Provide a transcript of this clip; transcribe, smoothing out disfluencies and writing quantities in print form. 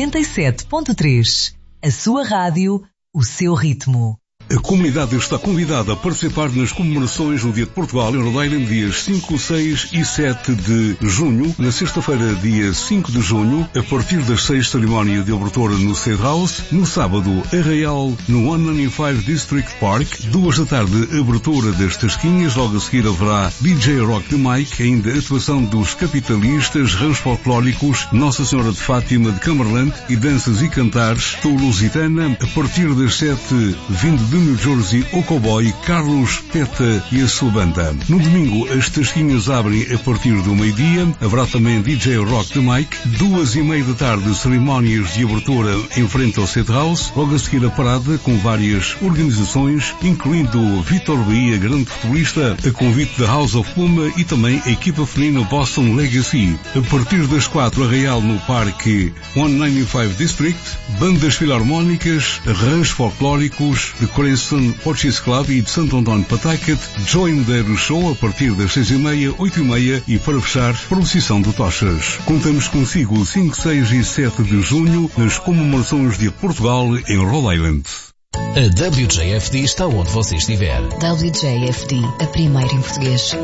97.3. A sua rádio, o seu ritmo. A comunidade está convidada a participar nas comemorações do Dia de Portugal em Rhode Island, dias 5, 6 e 7 de junho. Na sexta-feira, dia 5 de junho, a partir das 6, cerimónia de abertura no State House. No sábado, arraial no 195 District Park. 2 da tarde, abertura das tasquinhas. Logo a seguir haverá DJ Rock the Mike, ainda atuação dos Capitalistas, rãs folclóricos, Nossa Senhora de Fátima de Cumberland e danças e cantares lusitana. A partir das 7, vindo de New Jersey, o cowboy Carlos Peta e a sua banda. No domingo, as tasquinhas abrem a partir do meio-dia. Haverá também DJ Rock the Mike. 2:30 da tarde, cerimónias de abertura em frente ao State House. Logo a seguir a parada com várias organizações, incluindo Vitor Bahia, grande futebolista, a convite da House of Puma e também a equipa feminina Boston Legacy. A partir das 4, arraial no Parque 195 District, bandas filarmónicas, rãs folclóricos, de Corenson Portuguese Club e de Santo António Patacat, Joy Madeiro Show a partir das 6:30, 8:30 e para fechar, procissão de tochas. Contamos consigo 5, 6 e 7 de junho nas comemorações de Portugal em Rhode Island. A WJFD está onde você estiver. WJFD, a primeira em português.